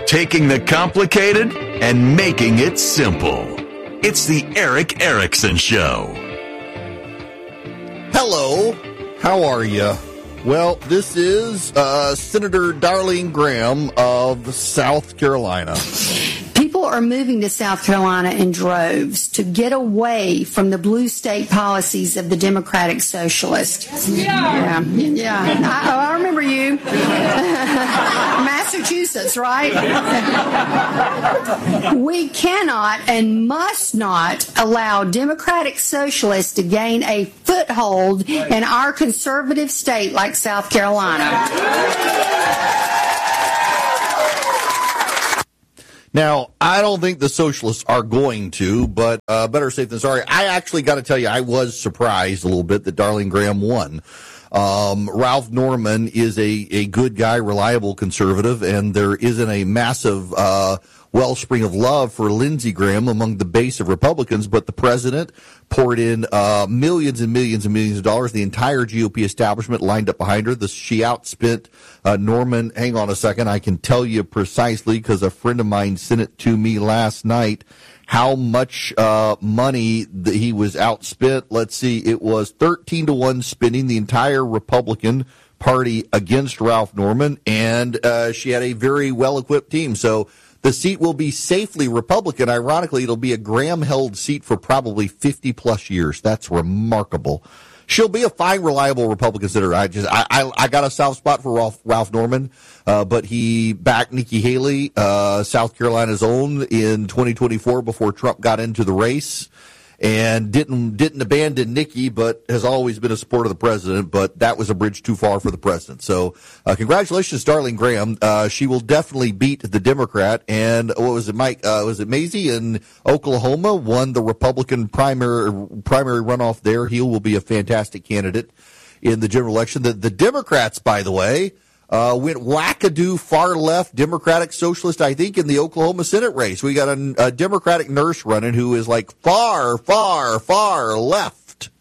taking the complicated and making it simple. It's the Erick Erickson Show. Hello, how are you? Well, this is Senator Darlene Graham of South Carolina. People are moving to South Carolina in droves to get away from the blue state policies of the Democratic Socialists. Yeah. I remember you. Massachusetts, right? We cannot and must not allow Democratic Socialists to gain a foothold in our conservative state like South Carolina. Now, I don't think the socialists are going to, but better safe than sorry. I actually got to tell you, I was surprised a little bit that Darlene Graham won. Ralph Norman is a good guy, reliable conservative, and there isn't a massive wellspring of love for Lindsey Graham among the base of Republicans, but the president poured in millions and millions and millions of dollars. The entire GOP establishment lined up behind her. She outspent Norman. Hang on a second. I can tell you precisely because a friend of mine sent it to me last night how much money he was outspent. Let's see. It was 13-1 spending the entire Republican Party against Ralph Norman, and she had a very well-equipped team. So the seat will be safely Republican. Ironically, it'll be a Graham-held seat for probably 50-plus years. That's remarkable. She'll be a fine, reliable Republican senator. I got a soft spot for Ralph Norman, but he backed Nikki Haley, South Carolina's own, in 2024 before Trump got into the race, and didn't abandon Nikki, but has always been a supporter of the president. But that was a bridge too far for the president. So congratulations, Darlene Graham. She will definitely beat the Democrat. And what was it, Mike? Was it Mazie in Oklahoma won the Republican primary runoff there? He will be a fantastic candidate in the general election. The Democrats, by the way, went wackadoo far left Democratic Socialist, I think, in the Oklahoma Senate race. We got a Democratic nurse running who is like far, far, far left.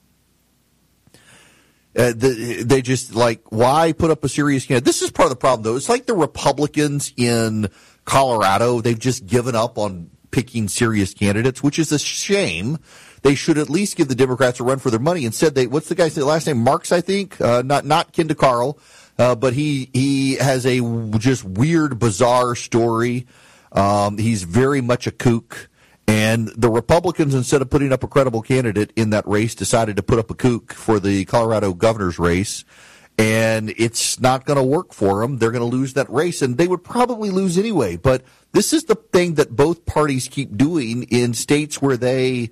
They just why put up a serious candidate? This is part of the problem, though. It's like the Republicans in Colorado. They've just given up on picking serious candidates, which is a shame. They should at least give the Democrats a run for their money. Instead, what's the guy's last name? Marks, I think? Not Ken DeCarl. But he has a just weird, bizarre story. He's very much a kook. And the Republicans, instead of putting up a credible candidate in that race, decided to put up a kook for the Colorado governor's race. And it's not going to work for them. They're going to lose that race. And they would probably lose anyway. But this is the thing that both parties keep doing in states where where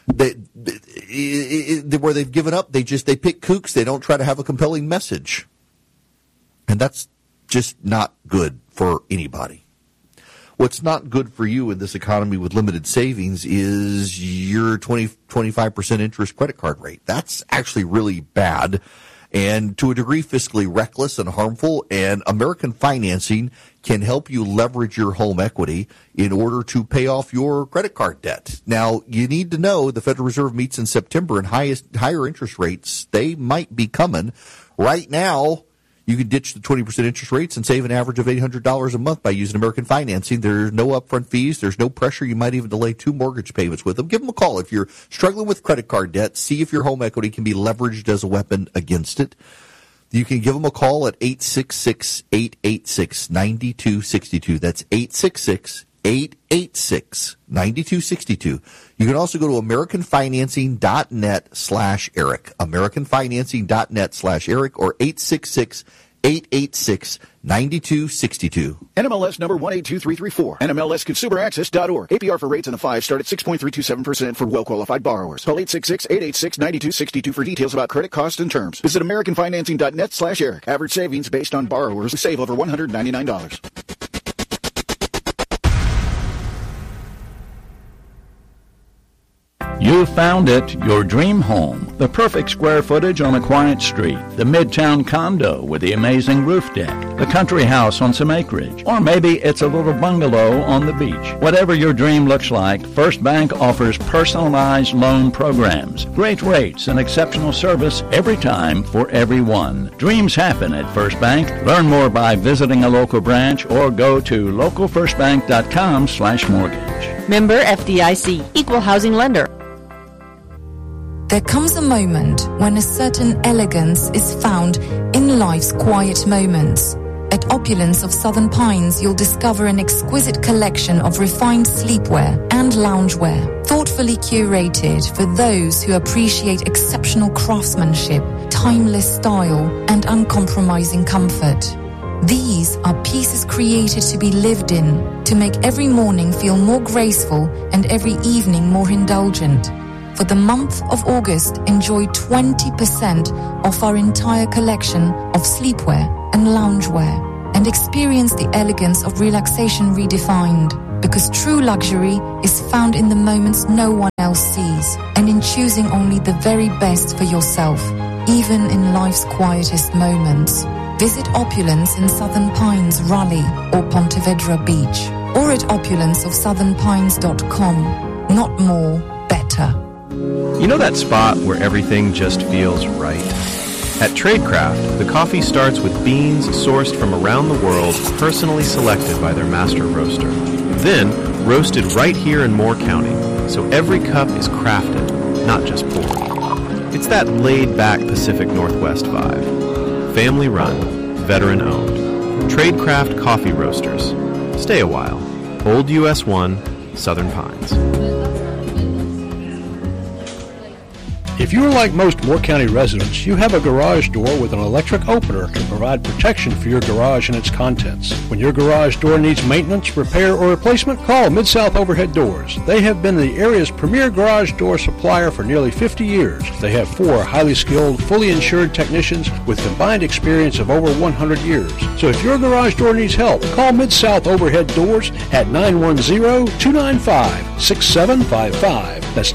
they've given up. They pick kooks. They don't try to have a compelling message. And that's just not good for anybody. What's not good for you in this economy with limited savings is your 25% interest credit card rate. That's actually really bad and to a degree fiscally reckless and harmful. And American Financing can help you leverage your home equity in order to pay off your credit card debt. Now, you need to know the Federal Reserve meets in September, and higher interest rates, they might be coming. Right now, you can ditch the 20% interest rates and save an average of $800 a month by using American Financing. There's no upfront fees. There's no pressure. You might even delay 2 mortgage payments with them. Give them a call. If you're struggling with credit card debt, see if your home equity can be leveraged as a weapon against it. You can give them a call at 866-886-9262. That's 866-886-9262. You can also go to AmericanFinancing.net/Eric. AmericanFinancing.net/Eric or 866-886-9262. NMLS number 182334. NMLSConsumerAccess.org. APR for rates in the 5 start at 6.327% for well-qualified borrowers. Call 866-886-9262 for details about credit costs and terms. Visit AmericanFinancing.net/Eric. Average savings based on borrowers who save over $199. You found it, your dream home. The perfect square footage on a quiet street. The midtown condo with the amazing roof deck. The country house on some acreage. Or maybe it's a little bungalow on the beach. Whatever your dream looks like, First Bank offers personalized loan programs. Great rates and exceptional service every time for everyone. Dreams happen at First Bank. Learn more by visiting a local branch or go to localfirstbank.com/mortgage. Member FDIC, Equal Housing Lender. There comes a moment when a certain elegance is found in life's quiet moments. At Opulence of Southern Pines, you'll discover an exquisite collection of refined sleepwear and loungewear, thoughtfully curated for those who appreciate exceptional craftsmanship, timeless style, and uncompromising comfort. These are pieces created to be lived in, to make every morning feel more graceful and every evening more indulgent. For the month of August, enjoy 20% off our entire collection of sleepwear and loungewear, and experience the elegance of relaxation redefined. Because true luxury is found in the moments no one else sees, and in choosing only the very best for yourself, even in life's quietest moments. Visit Opulence in Southern Pines, Raleigh, or Ponte Vedra Beach, or at opulenceofsouthernpines.com. Not more, better. You know that spot where everything just feels right? At Tradecraft, the coffee starts with beans sourced from around the world, personally selected by their master roaster. Then, roasted right here in Moore County, so every cup is crafted, not just poured. It's that laid-back Pacific Northwest vibe. Family-run, veteran-owned. Tradecraft Coffee Roasters. Stay a while. Old US 1, Southern Pines. If you are like most Moore County residents, you have a garage door with an electric opener to provide protection for your garage and its contents. When your garage door needs maintenance, repair, or replacement, call Mid-South Overhead Doors. They have been the area's premier garage door supplier for nearly 50 years. They have 4 highly skilled, fully insured technicians with combined experience of over 100 years. So if your garage door needs help, call Mid-South Overhead Doors at 910-295-6755. That's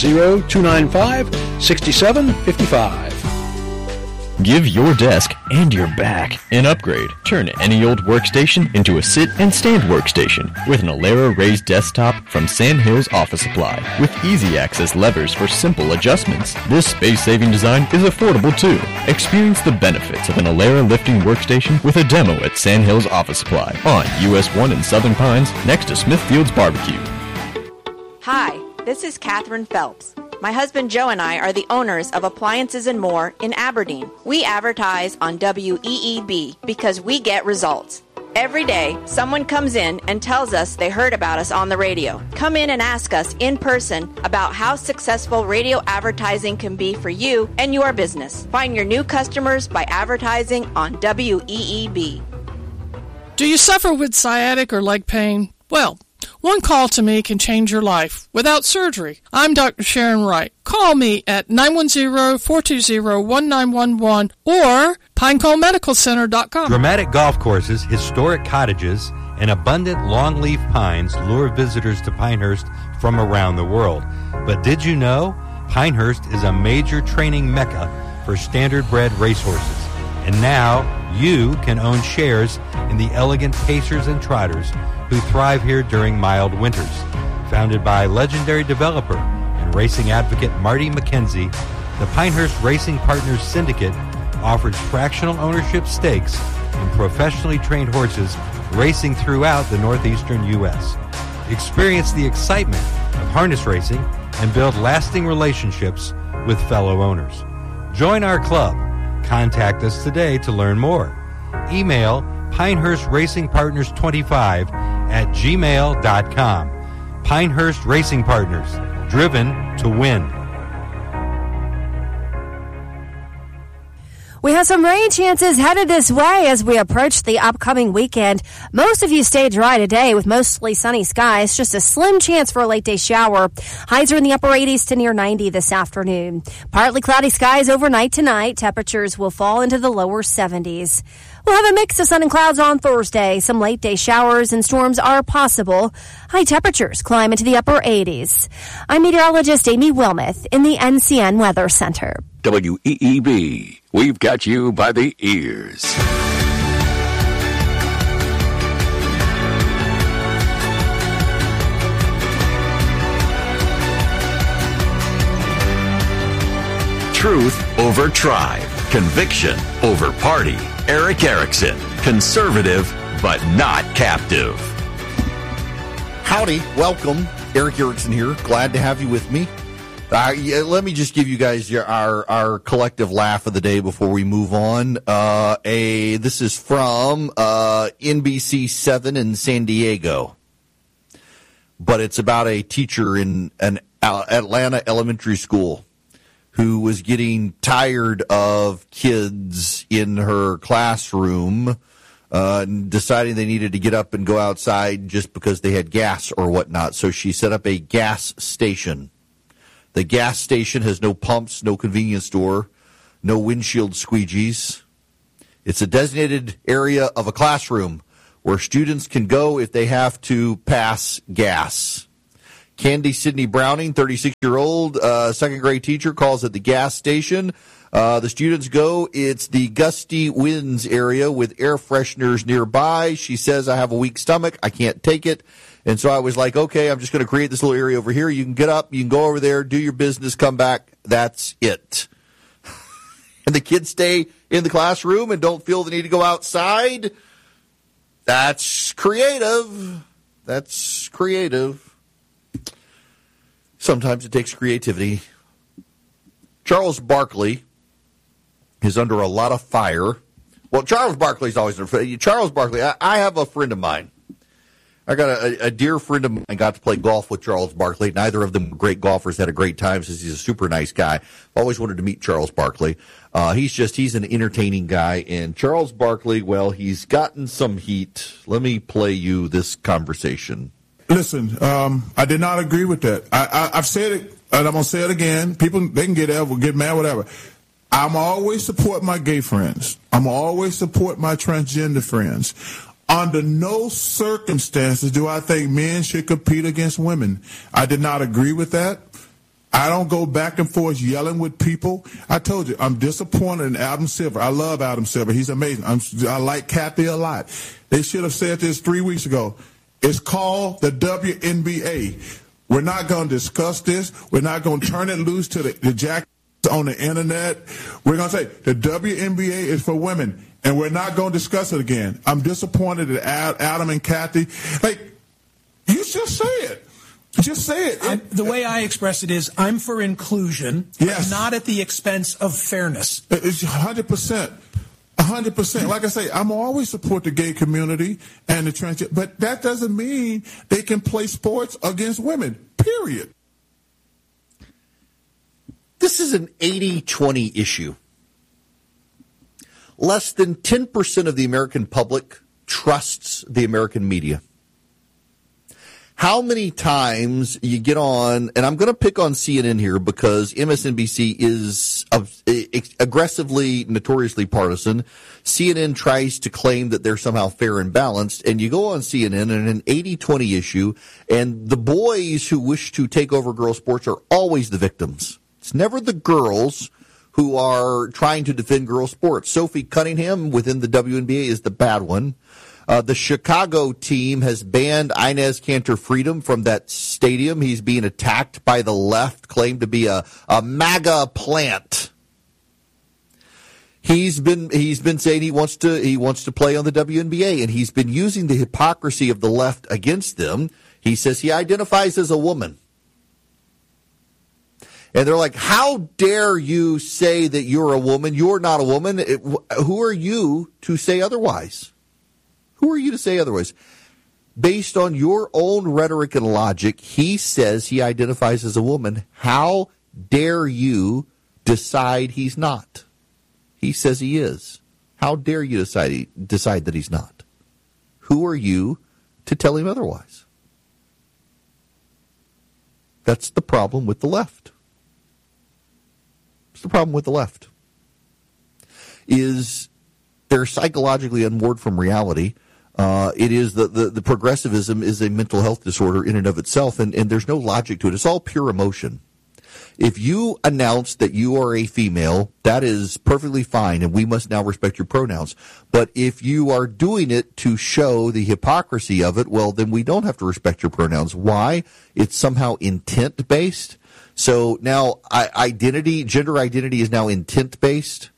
910-295-6755. Give your desk and your back an upgrade. Turn any old workstation into a sit and stand workstation with an Alera raised desktop from Sand Hills Office Supply. With easy access levers for simple adjustments, this space-saving design is affordable too. Experience the benefits of an Alera lifting workstation with a demo at Sand Hills Office Supply on US 1 in Southern Pines next to Smithfield's Barbecue. Hi, this is Catherine Phelps. My husband Joe and I are the owners of Appliances and More in Aberdeen. We advertise on WEEB because we get results. Every day, someone comes in and tells us they heard about us on the radio. Come in and ask us in person about how successful radio advertising can be for you and your business. Find your new customers by advertising on WEEB. Do you suffer with sciatic or leg pain? Well, one call to me can change your life without surgery. I'm Dr. Sharon Wright. Call me at 910-420-1911 or PineConeMedicalCenter.com. Dramatic golf courses, historic cottages, and abundant longleaf pines lure visitors to Pinehurst from around the world. But did you know Pinehurst is a major training mecca for standard-bred racehorses? And now you can own shares in the elegant pacers and trotters who thrive here during mild winters. Founded by legendary developer and racing advocate Marty McKenzie, the Pinehurst Racing Partners Syndicate offers fractional ownership stakes in professionally trained horses racing throughout the northeastern U.S. Experience the excitement of harness racing and build lasting relationships with fellow owners. Join our club. Contact us today to learn more. Email Pinehurst Racing Partners 25 at gmail.com. Pinehurst Racing Partners, driven to win. We have some rain chances headed this way as we approach the upcoming weekend. Most of you stay dry today with mostly sunny skies. Just a slim chance for a late day shower. Highs are in the upper 80s to near 90 this afternoon. Partly cloudy skies overnight tonight. Temperatures will fall into the lower 70s. We'll have a mix of sun and clouds on Thursday. Some late day showers and storms are possible. High temperatures climb into the upper 80s. I'm meteorologist Amy Wilmoth in the NCN Weather Center. WEEB, we've got you by the ears. Truth over tribe. Conviction over party. Eric Erickson. Conservative, but not captive. Howdy. Welcome. Eric Erickson here. Glad to have you with me. Let me just give you guys our collective laugh of the day before we move on. This is from NBC 7 in San Diego. But it's about a teacher in an Atlanta elementary school who was getting tired of kids in her classroom, deciding they needed to get up and go outside just because they had gas or whatnot. So she set up a gas station. The gas station has no pumps, no convenience store, no windshield squeegees. It's a designated area of a classroom where students can go if they have to pass gas. Candy Sidney Browning, 36-year-old second grade teacher, calls at the gas station. The students go. It's the gusty winds area with air fresheners nearby. She says, I have a weak stomach. I can't take it. And so I was like, okay, I'm just going to create this little area over here. You can get up. You can go over there, do your business, come back. That's it. And the kids stay in the classroom and don't feel the need to go outside. That's creative. That's creative. Sometimes it takes creativity. Charles Barkley is under a lot of fire. Well, Charles Barkley's always under fire. Charles Barkley, I have a friend of mine. I got a dear friend of mine, got to play golf with Charles Barkley. Neither of them were great golfers, had a great time since he's a super nice guy. Always wanted to meet Charles Barkley. He's an entertaining guy. And Charles Barkley, well, he's gotten some heat. Let me play you this conversation. Listen, I did not agree with that. I've said it, and I'm going to say it again. People, they can get mad, whatever. I'm always support my gay friends. I'm always support my transgender friends. Under no circumstances do I think men should compete against women. I did not agree with that. I don't go back and forth yelling with people. I told you, I'm disappointed in Adam Silver. I love Adam Silver. He's amazing. I like Kathy a lot. They should have said this 3 weeks ago. It's called the WNBA. We're not going to discuss this. We're not going to turn it loose to the jack on the internet. We're going to say the WNBA is for women, and we're not going to discuss it again. I'm disappointed at Adam and Kathy. Like, you just say it. Just say it. The way I express it is I'm for inclusion, yes, but not at the expense of fairness. It's 100%. 100%. Like I say, I'm always support the gay community and the transgender, but that doesn't mean they can play sports against women, period. This is an 80-20 issue. Less than 10% of the American public trusts the American media. How many times you get on, and I'm going to pick on CNN here because MSNBC is aggressively, notoriously partisan. CNN tries to claim that they're somehow fair and balanced, and you go on CNN and an 80-20 issue, and the boys who wish to take over girls' sports are always the victims. It's never the girls who are trying to defend girls' sports. Sophie Cunningham within the WNBA is the bad one. The Chicago team has banned Inez Cantor Freedom from that stadium. He's being attacked by the left, claimed to be a MAGA plant. He's been saying he wants to play on the WNBA, and he's been using the hypocrisy of the left against them. He says he identifies as a woman. And they're like, how dare you say that you're a woman? You're not a woman. Who are you to say otherwise? Who are you to say otherwise? Based on your own rhetoric and logic, he says he identifies as a woman. How dare you decide he's not? He says he is. How dare you decide that he's not? Who are you to tell him otherwise? That's the problem with the left. It's the problem with the left. Is They're psychologically unmoored from reality. It is the progressivism is a mental health disorder in and of itself, and there's no logic to it. It's all pure emotion. If you announce that you are a female, that is perfectly fine, and we must now respect your pronouns. But if you are doing it to show the hypocrisy of it, well, then we don't have to respect your pronouns. Why? It's somehow intent-based. So now gender identity is now intent-based.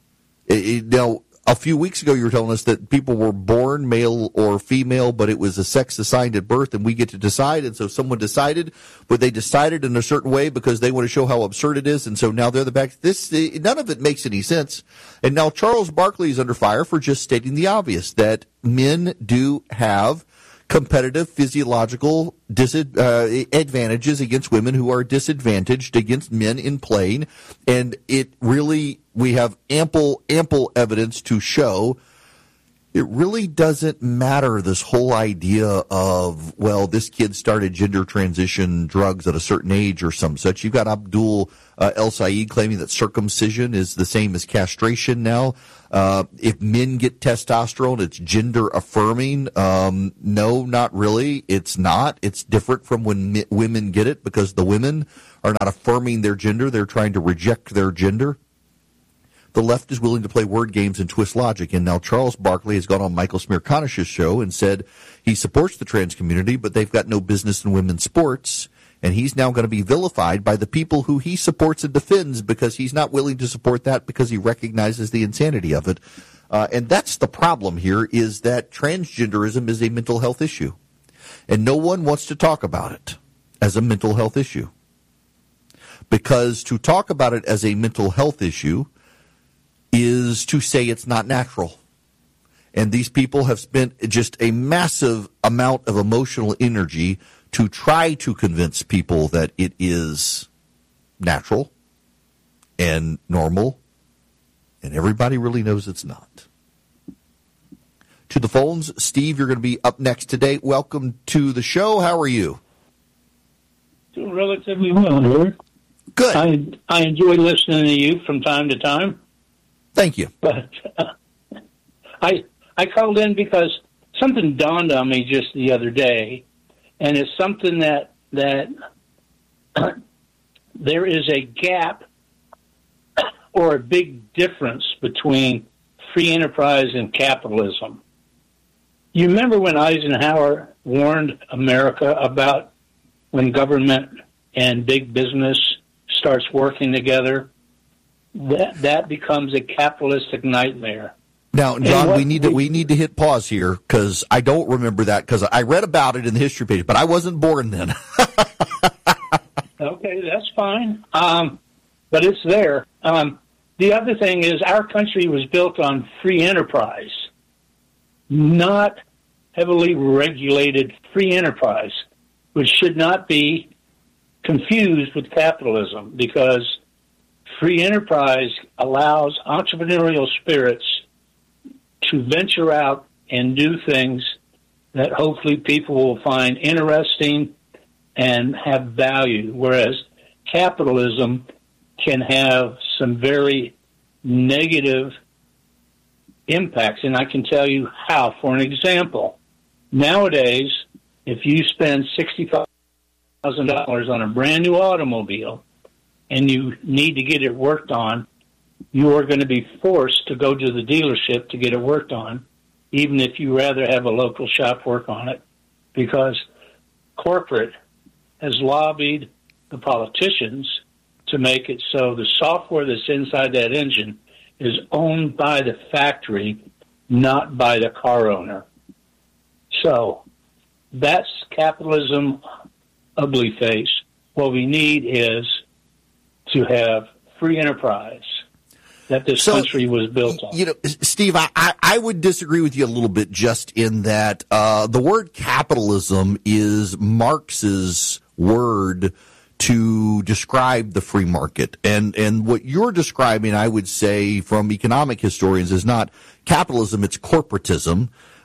Now, a few weeks ago, you were telling us that people were born male or female, but it was a sex assigned at birth, and we get to decide. And so someone decided, but they decided in a certain way because they want to show how absurd it is. And so now they're the back. None of it makes any sense. And now Charles Barkley is under fire for just stating the obvious, that men do have competitive physiological advantages against women who are disadvantaged against men in playing. And it really, we have ample evidence to show it really doesn't matter, this whole idea of, well, this kid started gender transition drugs at a certain age or some such. You've got Abdul El Sayed claiming that circumcision is the same as castration now. If men get testosterone, it's gender affirming. No, not really. It's not. It's different from when women get it, because the women are not affirming their gender. They're trying to reject their gender. The left is willing to play word games and twist logic, and now Charles Barkley has gone on Michael Smirkanish's show and said he supports the trans community, but they've got no business in women's sports, and he's now going to be vilified by the people who he supports and defends because he's not willing to support that because he recognizes the insanity of it. And that's the problem here, is that transgenderism is a mental health issue, and no one wants to talk about it as a mental health issue, because to talk about it as a mental health issue is to say it's not natural. And these people have spent just a massive amount of emotional energy to try to convince people that it is natural and normal, and everybody really knows it's not. To the phones, Steve, you're going to be up next today. Welcome to the show. How are you? Doing relatively well here. Good. I enjoy listening to you from time to time. Thank you. But I called in because something dawned on me just the other day, and it's something that there is a gap or a big difference between free enterprise and capitalism. You remember when Eisenhower warned America about when government and big business starts working together? That becomes a capitalistic nightmare. Now, John, we need to hit pause here, because I don't remember that, because I read about it in the history page, but I wasn't born then. Okay, that's fine. But it's there. The other thing is our country was built on free enterprise, not heavily regulated free enterprise, which should not be confused with capitalism, because free enterprise allows entrepreneurial spirits to venture out and do things that hopefully people will find interesting and have value, whereas capitalism can have some very negative impacts. And I can tell you how. For an example, nowadays, if you spend $65,000 on a brand new automobile and you need to get it worked on, you are going to be forced to go to the dealership to get it worked on, even if you rather have a local shop work on it, because corporate has lobbied the politicians to make it so the software that's inside that engine is owned by the factory, not by the car owner. So that's capitalism, ugly face. What we need is to have free enterprise that this country was built on. You know, Steve, I would disagree with you a little bit, just in that the word capitalism is Marx's word to describe the free market. And what you're describing, I would say, from economic historians, is not capitalism, it's corporatism.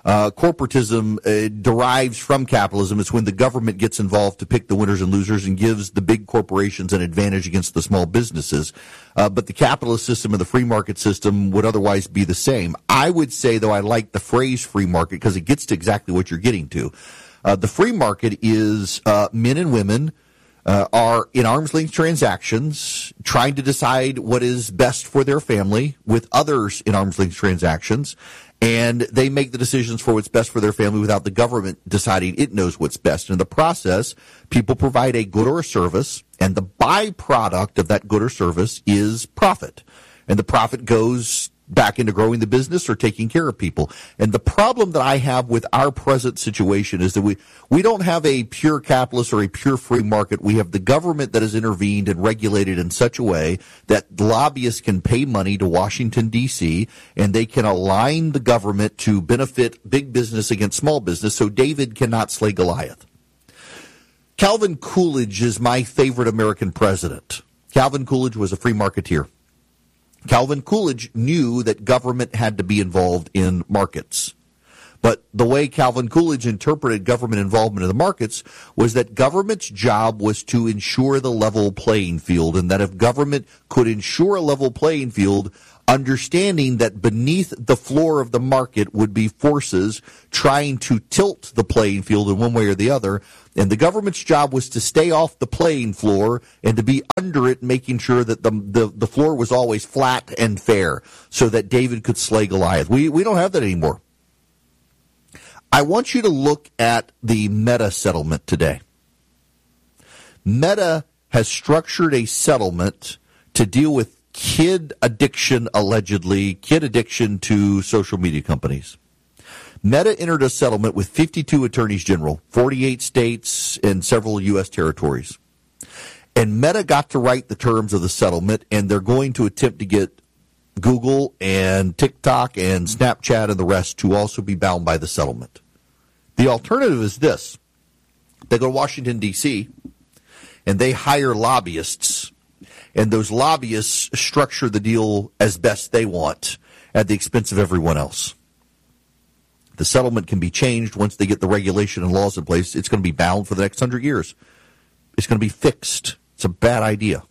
Corporatism derives from capitalism. It's when the government gets involved to pick the winners and losers and gives the big corporations an advantage against the small businesses. But the capitalist system and the free market system would otherwise be the same. I would say, though, I like the phrase free market because it gets to exactly what you're getting to. The free market is men and women are in arm's length transactions, trying to decide what is best for their family with others in arm's length transactions, and they make the decisions for what's best for their family without the government deciding it knows what's best. In the process, people provide a good or a service, and the byproduct of that good or service is profit. And the profit goes back into growing the business or taking care of people. And the problem that I have with our present situation is that we don't have a pure capitalist or a pure free market. We have the government that has intervened and regulated in such a way that lobbyists can pay money to Washington, D.C., and they can align the government to benefit big business against small business, so David cannot slay Goliath. Calvin Coolidge is my favorite American president. Calvin Coolidge was a free marketeer. Calvin Coolidge knew that government had to be involved in markets. But the way Calvin Coolidge interpreted government involvement in the markets was that government's job was to ensure the level playing field, and that if government could ensure a level playing field, understanding that beneath the floor of the market would be forces trying to tilt the playing field in one way or the other, and the government's job was to stay off the playing floor and to be under it, making sure that the floor was always flat and fair so that David could slay Goliath. We don't have that anymore. I want you to look at the Meta settlement today. Meta has structured a settlement to deal with kid addiction, allegedly, kid addiction to social media companies. Meta entered a settlement with 52 attorneys general, 48 states, and several U.S. territories. And Meta got to write the terms of the settlement, and they're going to attempt to get Google and TikTok and Snapchat and the rest to also be bound by the settlement. The alternative is this. They go to Washington, D.C., and they hire lobbyists, and those lobbyists structure the deal as best they want at the expense of everyone else. The settlement can be changed once they get the regulation and laws in place. It's going to be bound for the next 100 years. It's going to be fixed. It's a bad idea.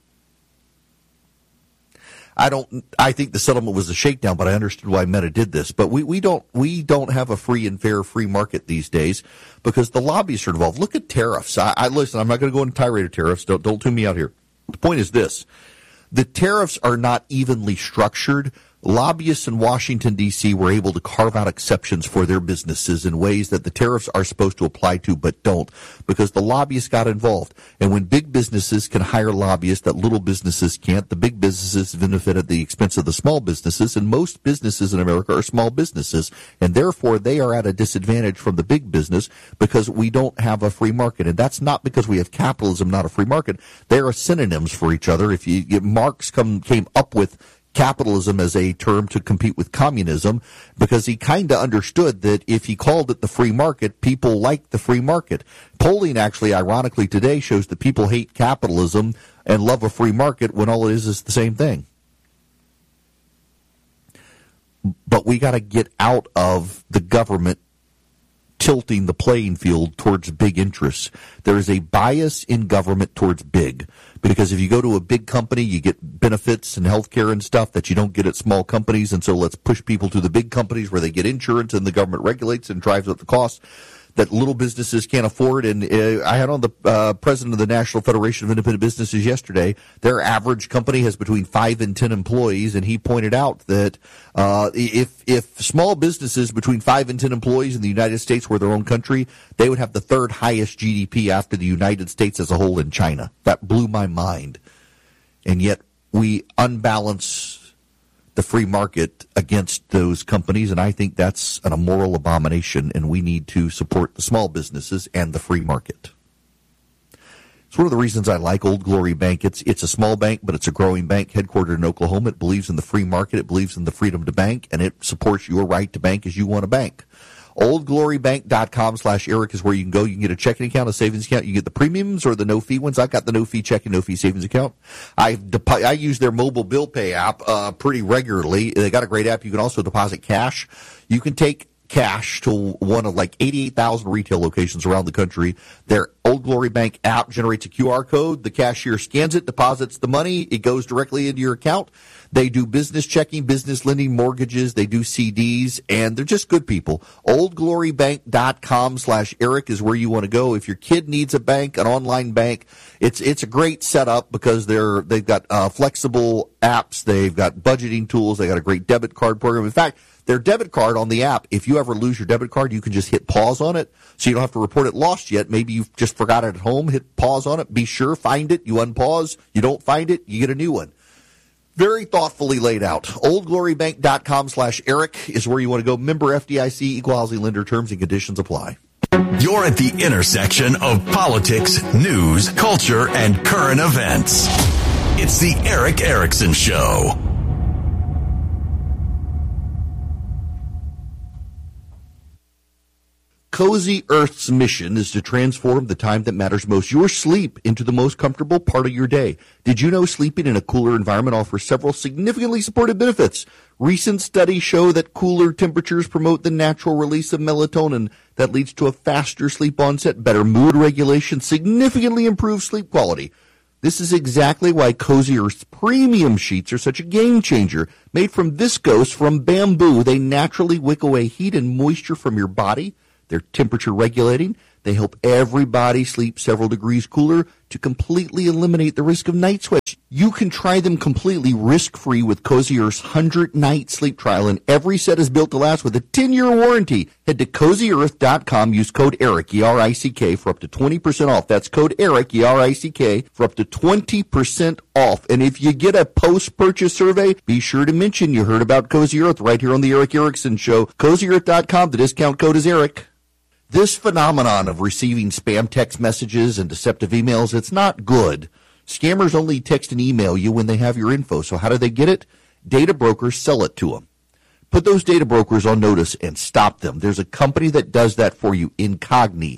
I think the settlement was a shakedown, but I understood why Meta did this. But we don't have a free and fair free market these days because the lobbyists are involved. Look at tariffs. Listen, I'm not going to go into tirade of tariffs. Don't tune me out here. The point is this. The tariffs are not evenly structured. Lobbyists in Washington, D.C. were able to carve out exceptions for their businesses in ways that the tariffs are supposed to apply to but don't because the lobbyists got involved. And when big businesses can hire lobbyists that little businesses can't, the big businesses benefit at the expense of the small businesses, and most businesses in America are small businesses, and therefore they are at a disadvantage from the big business because we don't have a free market. And that's not because we have capitalism, not a free market. They are synonyms for each other. Marx came up with capitalism as a term to compete with communism because he kind of understood that if he called it the free market, people like the free market. Polling actually, ironically, today shows that people hate capitalism and love a free market when all it is the same thing. But we got to get out of the government tilting the playing field towards big interests. There is a bias in government towards big. Because if you go to a big company, you get benefits and health care and stuff that you don't get at small companies. And so let's push people to the big companies where they get insurance and the government regulates and drives up the costs that little businesses can't afford. And I had on the president of the National Federation of Independent Businesses yesterday. Their average company has between 5 and 10 employees, and he pointed out that if small businesses between 5 and 10 employees in the United States were their own country, they would have the third highest GDP after the United States as a whole in China. That blew my mind. And yet we unbalance the free market against those companies, and I think that's an immoral abomination, and we need to support the small businesses and the free market. It's one of the reasons I like Old Glory Bank. It's a small bank, but it's a growing bank headquartered in Oklahoma. It believes in the free market. It believes in the freedom to bank, and it supports your right to bank as you want to bank. OldGloryBank.com/Eric is where you can go. You can get a checking account, a savings account. You can get the premiums or the no-fee ones. I've got the no-fee checking, no-fee savings account. I use their mobile bill pay app pretty regularly. They got a great app. You can also deposit cash. You can take cash to one of like 88,000 retail locations around the country. Their Old Glory Bank app generates a QR code. The cashier scans it, deposits the money. It goes directly into your account. They do business checking, business lending, mortgages. They do CDs, and they're just good people. OldGloryBank.com/Eric is where you want to go. If your kid needs a bank, an online bank, it's a great setup because they've got flexible apps. They've got budgeting tools. They got a great debit card program. In fact, their debit card on the app, if you ever lose your debit card, you can just hit pause on it. So you don't have to report it lost yet. Maybe you've just forgot it at home. Hit pause on it. Be sure, find it. You unpause. You don't find it, you get a new one. Very thoughtfully laid out. OldGloryBank.com/Eric is where you want to go. Member FDIC, equal housing lender, terms and conditions apply. You're at the intersection of politics, news, culture, and current events. It's the Eric Erickson Show. Cozy Earth's mission is to transform the time that matters most, your sleep, into the most comfortable part of your day. Did you know sleeping in a cooler environment offers several significantly supported benefits? Recent studies show that cooler temperatures promote the natural release of melatonin that leads to a faster sleep onset, better mood regulation, significantly improved sleep quality. This is exactly why Cozy Earth's premium sheets are such a game changer. Made from viscose from bamboo, they naturally wick away heat and moisture from your body. They're temperature regulating. They help everybody sleep several degrees cooler to completely eliminate the risk of night sweats. You can try them completely risk-free with Cozy Earth's 100-night sleep trial, and every set is built to last with a 10-year warranty. Head to CozyEarth.com, use code ERIC, E-R-I-C-K, for up to 20% off. That's code ERIC, E-R-I-C-K, for up to 20% off. And if you get a post-purchase survey, be sure to mention you heard about Cozy Earth right here on the Eric Erickson Show. CozyEarth.com, the discount code is ERIC. This phenomenon of receiving spam text messages and deceptive emails, it's not good. Scammers only text and email you when they have your info. So how do they get it? Data brokers sell it to them. Put those data brokers on notice and stop them. There's a company that does that for you, Incogni,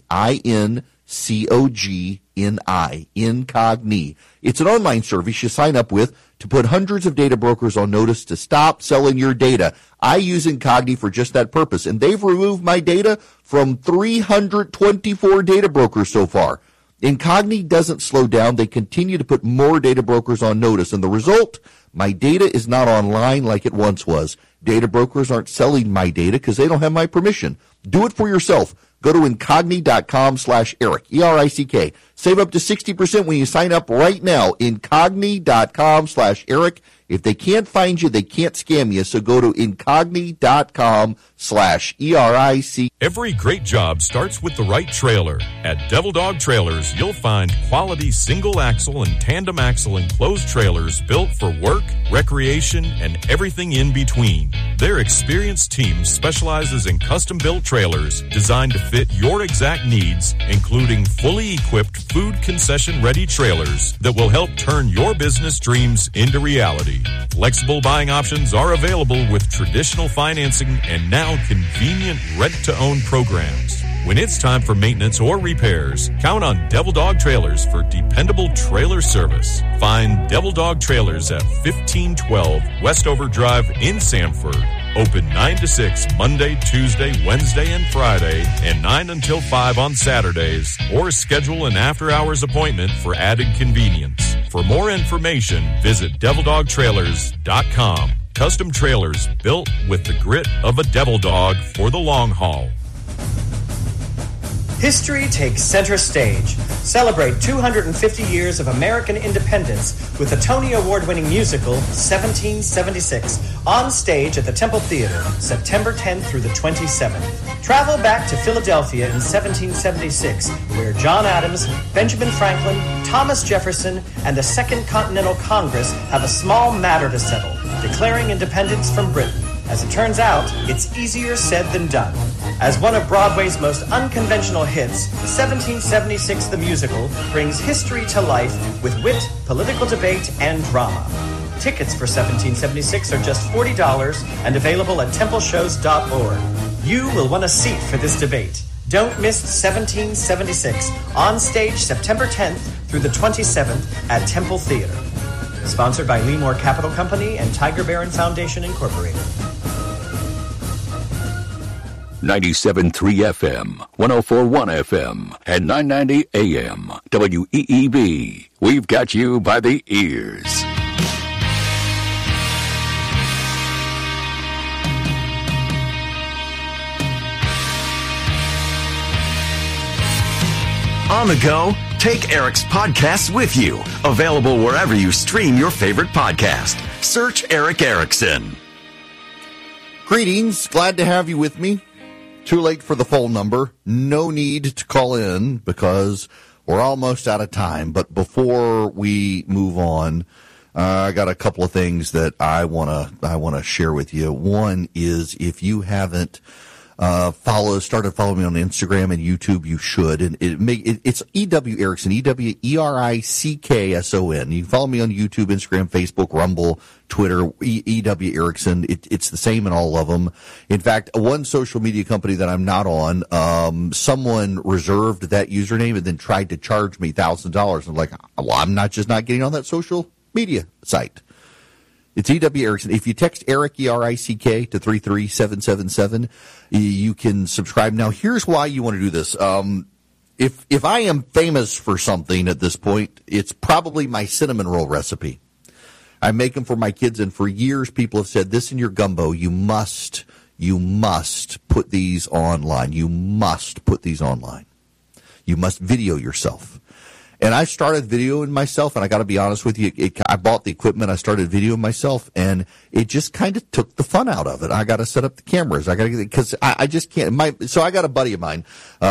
I-N-C-O-G-N-I, Incogni. It's an online service you sign up with to put hundreds of data brokers on notice to stop selling your data. I use Incogni for just that purpose, and they've removed my data from 324 data brokers so far. Incogni doesn't slow down. They continue to put more data brokers on notice, and the result, my data is not online like it once was. Data brokers aren't selling my data because they don't have my permission. Do it for yourself. Go to Incogni.com/Eric, E-R-I-C-K. Save up to 60% when you sign up right now. Incogni.com/Eric. If they can't find you, they can't scam you. So go to Incogni.com/ERIC. Every great job starts with the right trailer. At Devil Dog Trailers, you'll find quality single axle and tandem axle enclosed trailers built for work, recreation, and everything in between. Their experienced team specializes in custom-built trailers designed to fit your exact needs, including fully equipped food concession-ready trailers that will help turn your business dreams into reality. Flexible buying options are available with traditional financing and now convenient rent-to-own programs. When it's time for maintenance or repairs, count on Devil Dog Trailers for dependable trailer service. Find Devil Dog Trailers at 1512 Westover Drive in Sanford. Open 9 to 6 Monday, Tuesday, Wednesday, and Friday, and 9 until 5 on Saturdays, or schedule an after-hours appointment for added convenience. For more information, visit DevilDogTrailers.com. Custom trailers built with the grit of a devil dog for the long haul. History takes center stage. Celebrate 250 years of American independence with the Tony Award-winning musical 1776 on stage at the Temple Theater, September 10th through the 27th. Travel back to Philadelphia in 1776, where John Adams, Benjamin Franklin, Thomas Jefferson, and the Second Continental Congress have a small matter to settle, declaring independence from Britain. As it turns out, it's easier said than done. As one of Broadway's most unconventional hits, 1776 the Musical brings history to life with wit, political debate, and drama. Tickets for 1776 are just $40 and available at templeshows.org. You will want a seat for this debate. Don't miss 1776 on stage September 10th through the 27th at Temple Theater. Sponsored by Leemore Capital Company and Tiger Barron Foundation, Incorporated. 97.3 FM, 104.1 FM, and 990 AM. WEEB. We've got you by the ears. On the go, take Eric's podcast with you. Available wherever you stream your favorite podcast. Search Eric Erickson. Greetings. Glad to have you with me. Too late for the phone number. No need to call in because we're almost out of time. But before we move on, I got a couple of things that I wanna share with you. One is if you haven't started following me on Instagram and YouTube, you should. And it's E.W. Erickson, EWERICKSON. You can follow me on YouTube, Instagram, Facebook, Rumble, Twitter, E.W. Erickson. It's the same in all of them. In fact, one social media company that I'm not on, someone reserved that username and then tried to charge me $1,000. I'm like, well, I'm not getting on that social media site. It's E.W. Erickson. If you text Eric, E-R-I-C-K, to 33777, you can subscribe. Now, here's why you want to do this. If I am famous for something at this point, it's probably my cinnamon roll recipe. I make them for my kids, and for years people have said, this in your gumbo, you must put these online. You must put these online. You must video yourself. And I started videoing myself, and I got to be honest with you, I bought the equipment, I started videoing myself, and it just kind of took the fun out of it. I got to set up the cameras, because I just can't. So I got a buddy of mine,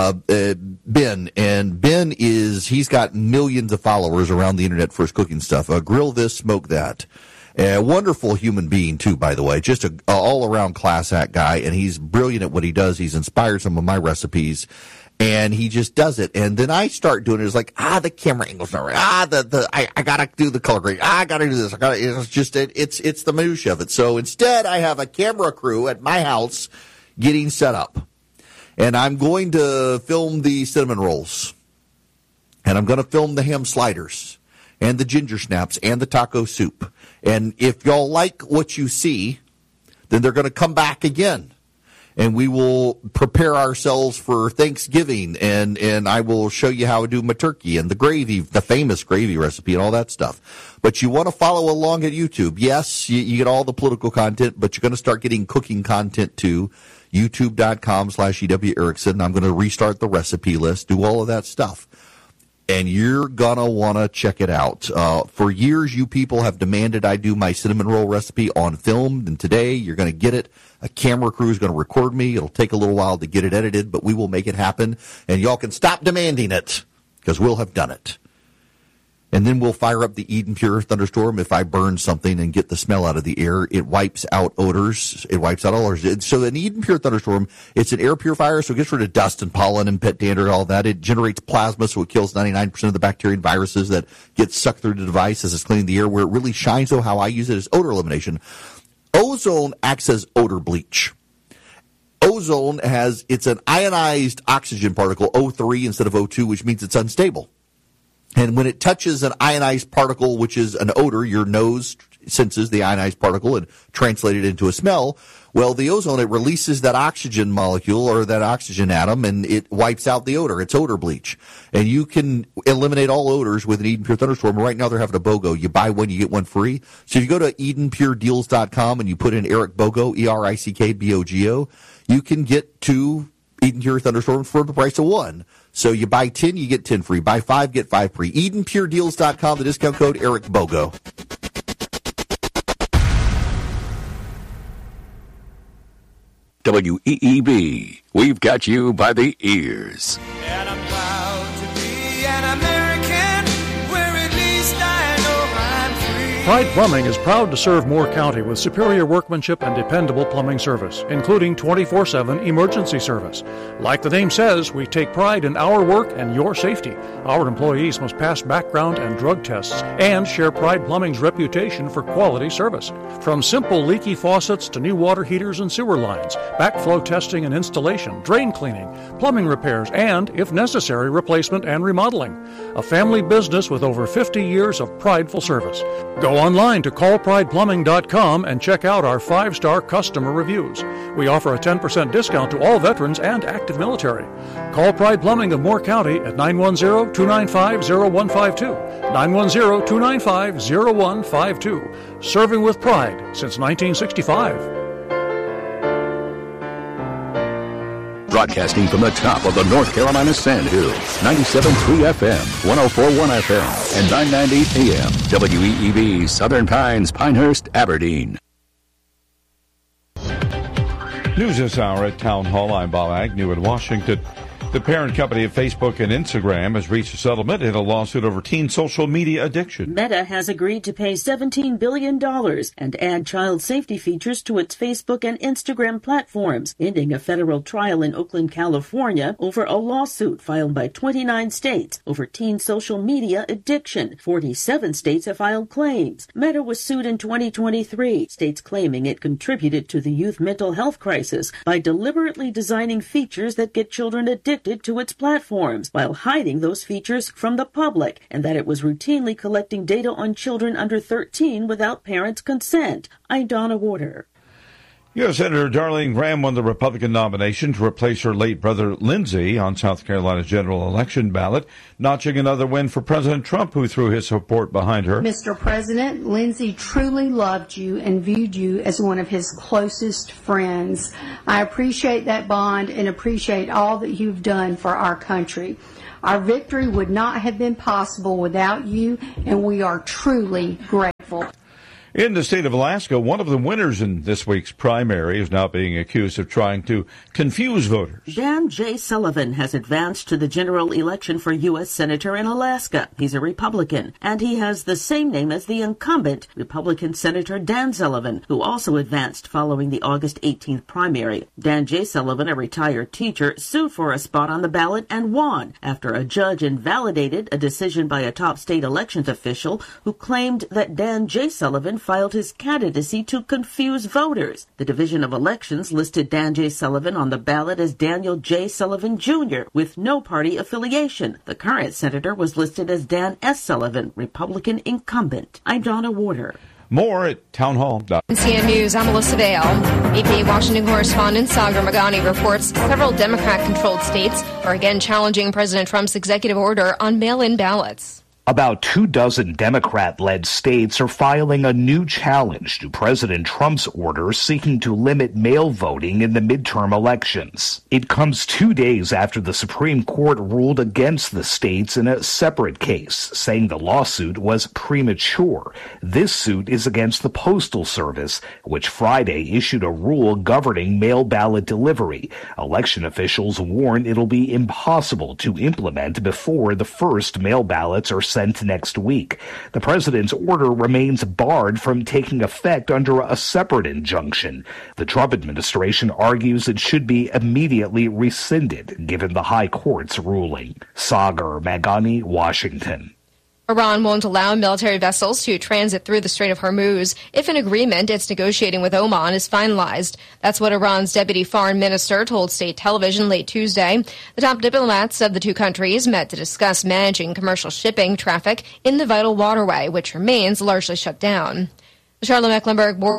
Ben, and Ben he's got millions of followers around the internet for his cooking stuff. Grill this, smoke that. A wonderful human being, too, by the way. Just a all-around class act guy, and he's brilliant at what he does. He's inspired some of my recipes. And he just does it. And then I start doing it. It's like, the camera angle's not right. I gotta do the color grade. I gotta do this. It's the minutia of it. So instead, I have a camera crew at my house getting set up. And I'm going to film the cinnamon rolls. And I'm going to film the ham sliders. And the ginger snaps. And the taco soup. And if y'all like what you see, then they're going to come back again. And we will prepare ourselves for Thanksgiving, and I will show you how to do my turkey and the gravy, the famous gravy recipe and all that stuff. But you want to follow along at YouTube. Yes, you get all the political content, but you're going to start getting cooking content too. YouTube.com/EW Erickson. I'm going to restart the recipe list, do all of that stuff. And you're going to want to check it out. For years, you people have demanded I do my cinnamon roll recipe on film, and today you're going to get it. A camera crew is going to record me. It'll take a little while to get it edited, but we will make it happen. And y'all can stop demanding it, because we'll have done it. And then we'll fire up the Eden Pure Thunderstorm. If I burn something and get the smell out of the air, it wipes out odors. It wipes out all odors. So an Eden Pure Thunderstorm, it's an air purifier, so it gets rid of dust and pollen and pet dander and all that. It generates plasma, so it kills 99% of the bacteria and viruses that get sucked through the device as it's cleaning the air. Where it really shines, though, how I use it is odor elimination. Ozone acts as odor bleach. Ozone it's an ionized oxygen particle, O3 instead of O2, which means it's unstable. And when it touches an ionized particle, which is an odor, your nose senses the ionized particle and translates it into a smell. Well, the ozone, it releases that oxygen molecule or that oxygen atom, and it wipes out the odor. It's odor bleach. And you can eliminate all odors with an Eden Pure Thunderstorm. Right now they're having a BOGO. You buy one, you get one free. So if you go to EdenPureDeals.com and you put in Eric BOGO, ERICKBOGO, you can get 2 Eden Pure Thunderstorms for the price of 1. So you buy 10, you get 10 free. Buy 5, get 5 free. EdenPureDeals.com, the discount code Eric BOGO. WEEB. We've got you by the ears. And I'm proud to be an American, where at least I know I'm free. Pride Plumbing is proud to serve Moore County with superior workmanship and dependable plumbing service, including 24/7 emergency service. Like the name says, we take pride in our work and your safety. Our employees must pass background and drug tests and share Pride Plumbing's reputation for quality service. From simple leaky faucets to new water heaters and sewer lines, backflow testing and installation, drain cleaning, plumbing repairs, and, if necessary, replacement and remodeling. A family business with over 50 years of prideful service. Go Go online to callprideplumbing.com and check out our 5-star customer reviews. We offer a 10% discount to all veterans and active military. Call Pride Plumbing of Moore County at 910-295-0152. 910-295-0152. Serving with pride since 1965. Broadcasting from the top of the North Carolina Sand Hills, 97.3 FM, 104.1 FM, and 990 AM, WEEB, Southern Pines, Pinehurst, Aberdeen. News this hour at Town Hall. I'm Bob Agnew in Washington. The parent company of Facebook and Instagram has reached a settlement in a lawsuit over teen social media addiction. Meta has agreed to pay $17 billion and add child safety features to its Facebook and Instagram platforms, ending a federal trial in Oakland, California over a lawsuit filed by 29 states over teen social media addiction. 47 states have filed claims. Meta was sued in 2023, states claiming it contributed to the youth mental health crisis by deliberately designing features that get children addicted to its platforms while hiding those features from the public, and that it was routinely collecting data on children under 13 without parents' consent. I'm Donna Warder. U.S. Senator Darlene Graham won the Republican nomination to replace her late brother Lindsey on South Carolina's general election ballot, notching another win for President Trump, who threw his support behind her. Mr. President, Lindsey truly loved you and viewed you as one of his closest friends. I appreciate that bond and appreciate all that you've done for our country. Our victory would not have been possible without you, and we are truly grateful. In the state of Alaska, one of the winners in this week's primary is now being accused of trying to confuse voters. Dan J. Sullivan has advanced to the general election for U.S. Senator in Alaska. He's a Republican, and he has the same name as the incumbent, Republican Senator Dan Sullivan, who also advanced following the August 18th primary. Dan J. Sullivan, a retired teacher, sued for a spot on the ballot and won after a judge invalidated a decision by a top state elections official who claimed that Dan J. Sullivan filed his candidacy to confuse voters. The Division of Elections listed Dan J. Sullivan on the ballot as Daniel J. Sullivan Jr. with no party affiliation. The current senator was listed as Dan S. Sullivan, Republican incumbent. I'm Donna Warder. More at townhall.com. NCN News, I'm Melissa Vale. AP Washington correspondent Sagar Magani reports several Democrat-controlled states are again challenging President Trump's executive order on mail-in ballots. About 24 Democrat-led states are filing a new challenge to President Trump's order seeking to limit mail voting in the midterm elections. It comes 2 days after the Supreme Court ruled against the states in a separate case, saying the lawsuit was premature. This suit is against the Postal Service, which Friday issued a rule governing mail ballot delivery. Election officials warn it'll be impossible to implement before the first mail ballots are sent next week. The president's order remains barred from taking effect under a separate injunction. The Trump administration argues it should be immediately rescinded, given the high court's ruling. Sagar Magani, Washington. Iran won't allow military vessels to transit through the Strait of Hormuz if an agreement it's negotiating with Oman is finalized. That's what Iran's deputy foreign minister told state television late Tuesday. The top diplomats of the two countries met to discuss managing commercial shipping traffic in the vital waterway, which remains largely shut down. The Charlotte-Mecklenburg Board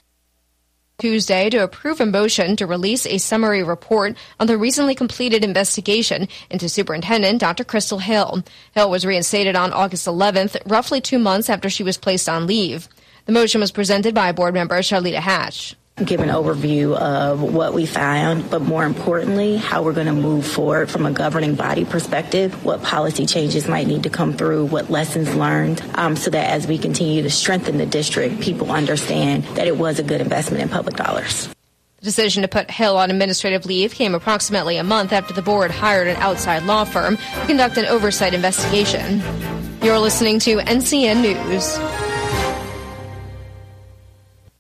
Tuesday to approve a motion to release a summary report on the recently completed investigation into Superintendent Dr. Crystal Hill. Hill was reinstated on August 11th, roughly 2 months after she was placed on leave. The motion was presented by board member Charlita Hatch. Give an overview of what we found, but more importantly, how we're going to move forward from a governing body perspective, what policy changes might need to come through, what lessons learned, so that as we continue to strengthen the district, people understand that it was a good investment in public dollars. The decision to put Hill on administrative leave came approximately a month after the board hired an outside law firm to conduct an oversight investigation. You're listening to NCN News.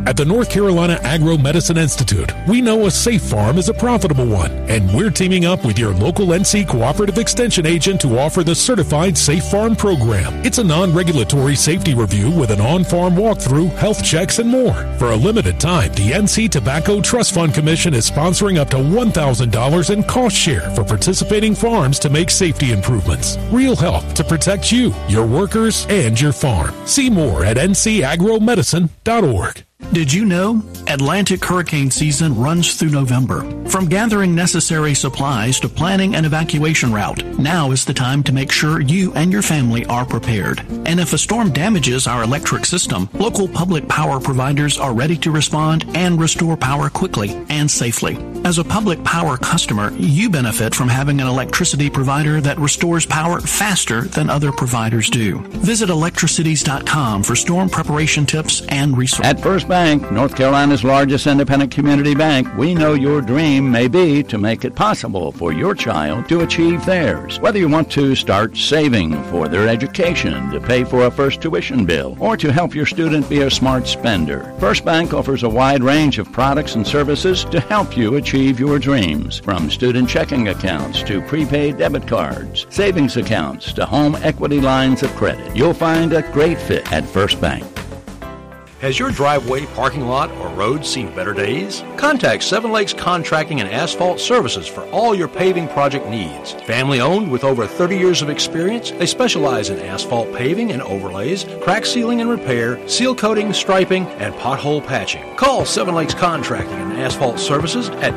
At the North Carolina Agro-Medicine Institute, we know a safe farm is a profitable one, and we're teaming up with your local NC Cooperative Extension agent to offer the Certified Safe Farm program. It's a non-regulatory safety review with an on-farm walkthrough, health checks, and more. For a limited time, the NC Tobacco Trust Fund Commission is sponsoring up to $1,000 in cost share for participating farms to make safety improvements. Real help to protect you, your workers, and your farm. See more at ncagromedicine.org. Did you know Atlantic hurricane season runs through November? From gathering necessary supplies to planning an evacuation route, now is the time to make sure you and your family are prepared. And if a storm damages our electric system, local public power providers are ready to respond and restore power quickly and safely. As a public power customer, you benefit from having an electricity provider that restores power faster than other providers do. Visit electricities.com for storm preparation tips and resources. At First Bank, North Carolina's largest independent community bank, we know your dream may be to make it possible for your child to achieve theirs. Whether you want to start saving for their education, to pay for a first tuition bill, or to help your student be a smart spender, First Bank offers a wide range of products and services to help you achieve your dreams. From student checking accounts to prepaid debit cards, savings accounts to home equity lines of credit. You'll find a great fit at First Bank. Has your driveway, parking lot, or road seen better days? Contact Seven Lakes Contracting and Asphalt Services for all your paving project needs. Family owned with over 30 years of experience, they specialize in asphalt paving and overlays, crack sealing and repair, seal coating, striping, and pothole patching. Call Seven Lakes Contracting and Asphalt Services at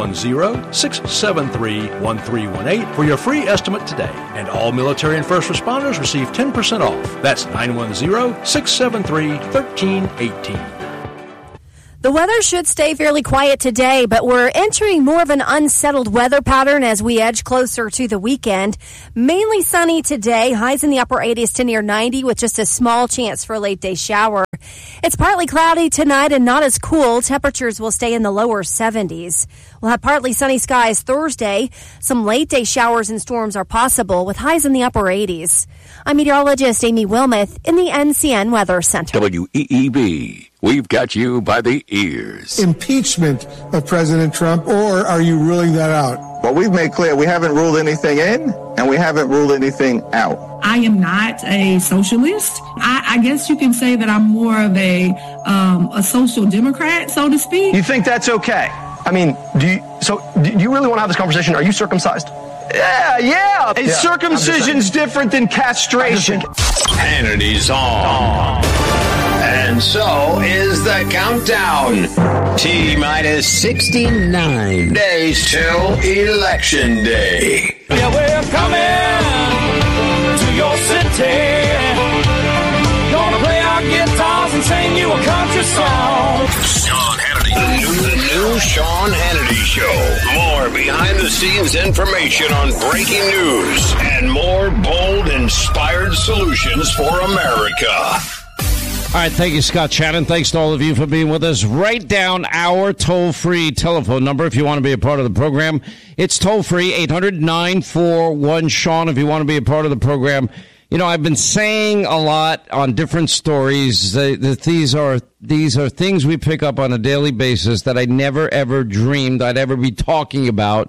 910-673-1318 for your free estimate today. And all military and first responders receive 10% off. That's 910-673-1318. The weather should stay fairly quiet today, but we're entering more of an unsettled weather pattern as we edge closer to the weekend. Mainly sunny today, highs in the upper 80s to near 90 with just a small chance for a late day shower. It's partly cloudy tonight and not as cool. Temperatures will stay in the lower 70s. We'll have partly sunny skies Thursday. Some late day showers and storms are possible with highs in the upper 80s. I'm meteorologist Amy Wilmoth in the NCN Weather Center. WEEB. We've got you by the ears. Impeachment of President Trump, or are you ruling that out? Well, we've made clear we haven't ruled anything in, and we haven't ruled anything out. I am not a socialist. I guess you can say that I'm more of a social democrat, so to speak. You think that's okay? I mean, do you really want to have this conversation? Are you circumcised? Yeah. Circumcision's different than castration. Hannity's on. And so is the countdown. T-minus 69 days till Election Day. Yeah, we're coming to your city. Gonna play our guitars and sing you a country song. Sean Hannity. The new Sean Hannity Show. More behind-the-scenes information on breaking news and more bold, inspired solutions for America. All right, thank you, Scott Shannon. Thanks to all of you for being with us. Write down our toll-free telephone number if you want to be a part of the program. It's toll-free, 800-941-SEAN if you want to be a part of the program. You know, I've been saying a lot on different stories that these are things we pick up on a daily basis that I never, ever dreamed I'd ever be talking about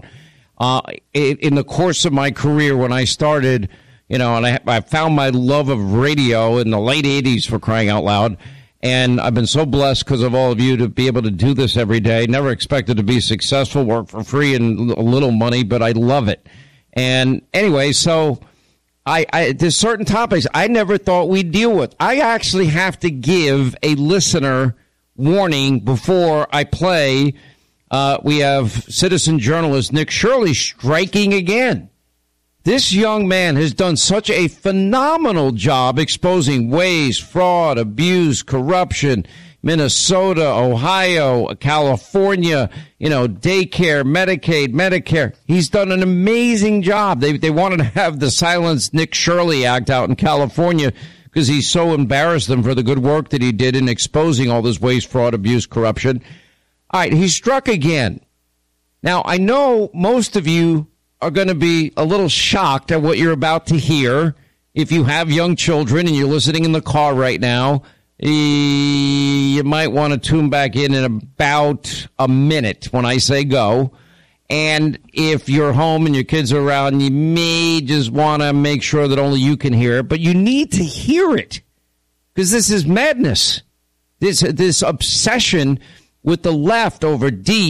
in the course of my career when I started. You know, and I found my love of radio in the late 80s, for crying out loud. And I've been so blessed because of all of you to be able to do this every day. Never expected to be successful, work for free and a little money, but I love it. And anyway, so there's certain topics I never thought we'd deal with. I actually have to give a listener warning before I play. We have citizen journalist Nick Shirley striking again. This young man has done such a phenomenal job exposing waste, fraud, abuse, corruption, Minnesota, Ohio, California, daycare, Medicaid, Medicare. He's done an amazing job. They wanted to have the Silence Nick Shirley Act out in California because he so embarrassed them for the good work that he did in exposing all this waste, fraud, abuse, corruption. All right, he struck again. Now, I know most of you are going to be a little shocked at what you're about to hear. If you have young children and you're listening in the car right now, you might want to tune back in about a minute when I say go. And if you're home and your kids are around, you may just want to make sure that only you can hear it. But you need to hear it because this is madness. This obsession with the left over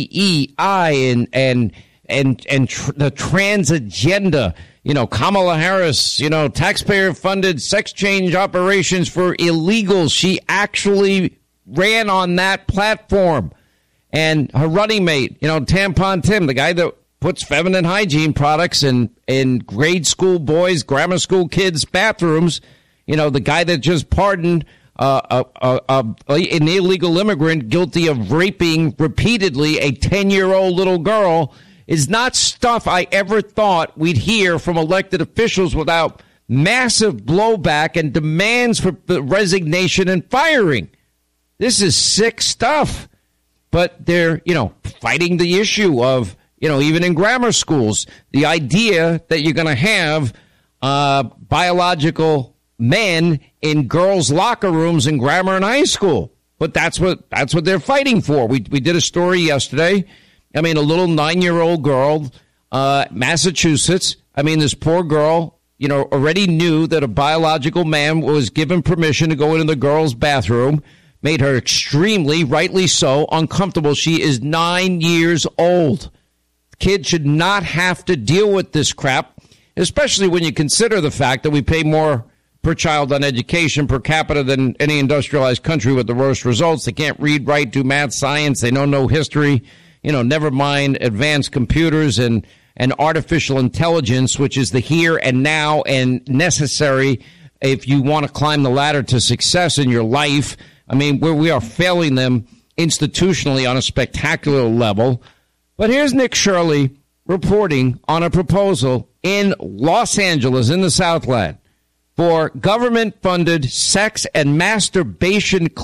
DEI and the trans agenda. You know, Kamala Harris, taxpayer-funded sex change operations for illegals. She actually ran on that platform. And her running mate, Tampon Tim, the guy that puts feminine hygiene products in grade school boys, grammar school kids' bathrooms, the guy that just pardoned an illegal immigrant guilty of raping repeatedly a 10-year-old little girl, is not stuff I ever thought we'd hear from elected officials without massive blowback and demands for the resignation and firing. This is sick stuff. But they're, fighting the issue of, even in grammar schools, the idea that you're going to have biological men in girls' locker rooms in grammar and high school. But that's what they're fighting for. We did a story yesterday. A little 9-year-old girl, Massachusetts. This poor girl, already knew that a biological man was given permission to go into the girl's bathroom. Made her extremely, rightly so, uncomfortable. She is 9 years old. Kids should not have to deal with this crap, especially when you consider the fact that we pay more per child on education per capita than any industrialized country with the worst results. They can't read, write, do math, science. They don't know history. Never mind advanced computers and artificial intelligence, which is the here and now and necessary if you want to climb the ladder to success in your life. We are failing them institutionally on a spectacular level. But here's Nick Shirley reporting on a proposal in Los Angeles, in the Southland, for government-funded sex and masturbation clinics